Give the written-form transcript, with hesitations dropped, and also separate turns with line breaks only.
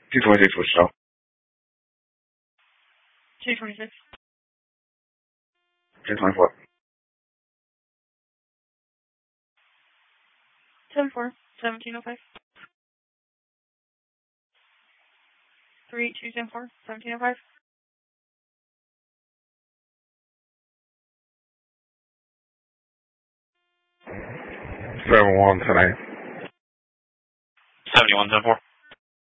226 was show.
226.
1024.
10-4. 1705. 382-10-4. 1705.
71 tonight.
71-10-4.